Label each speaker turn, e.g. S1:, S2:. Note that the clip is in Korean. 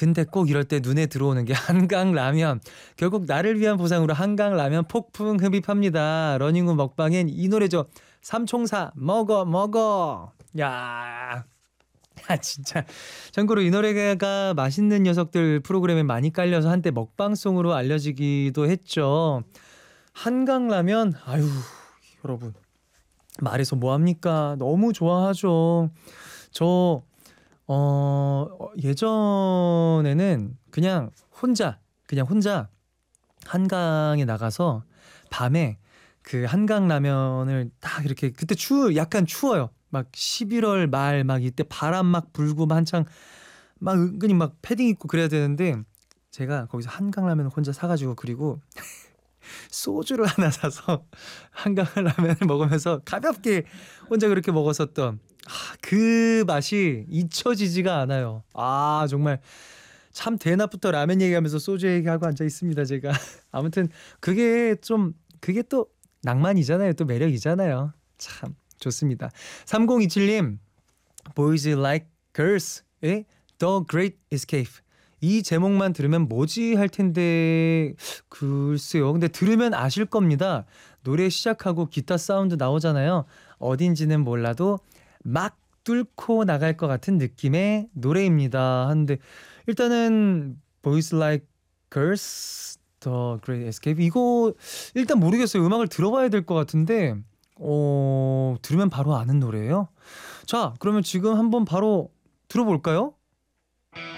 S1: 근데 꼭 이럴 때 눈에 들어오는 게 한강라면. 결국 나를 위한 보상으로 한강라면 폭풍 흡입합니다. 러닝후 먹방엔 이 노래죠. 삼총사 먹어 먹어. 야, 진짜 참고로 이 노래가 맛있는 녀석들 프로그램에 많이 깔려서 한때 먹방송으로 알려지기도 했죠. 한강라면, 아유 여러분, 말해서 뭐합니까? 너무 좋아하죠. 저 예전에는 그냥 혼자 한강에 나가서 밤에 그 한강라면을 딱 이렇게, 그때 약간 추워요. 막 11월 말 막 이때 바람 막 불고 막 한창 막 은근히 막 패딩 입고 그래야 되는데, 제가 거기서 한강라면을 혼자 사가지고, 그리고 소주를 하나 사서 한강라면을 먹으면서 가볍게 혼자 그렇게 먹었었던, 그 맛이 잊혀지지가 않아요. 정말 참 대낮부터 라면 얘기하면서 소주 얘기하고 앉아 있습니다, 제가. 아무튼 그게 또 낭만이잖아요. 또 매력이잖아요. 참 좋습니다. 3027님, Boys Like Girls의 The Great Escape. 이 제목만 들으면 뭐지 할 텐데, 글쎄요. 근데 들으면 아실 겁니다. 노래 시작하고 기타 사운드 나오잖아요. 어딘지는 몰라도 막 뚫고 나갈 것 같은 느낌의 노래입니다. 하는데 일단은 Boys Like Girls, The Great Escape, 이거 일단 모르겠어요. 음악을 들어봐야 될 것 같은데 들으면 바로 아는 노래예요. 자, 그러면 지금 한번 바로 들어볼까요?